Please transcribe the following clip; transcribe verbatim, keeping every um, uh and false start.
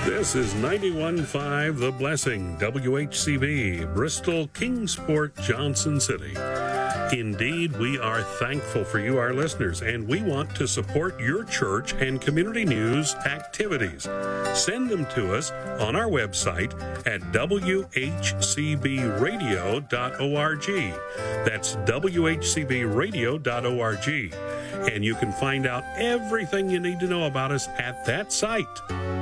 This is ninety-one point five The Blessing, W H C B, Bristol, Kingsport, Johnson City. Indeed, we are thankful for you, our listeners, and we want to support your church and community news activities. Send them to us on our website at w h c b radio dot org. That's w h c b radio dot org. And you can find out everything you need to know about us at that site.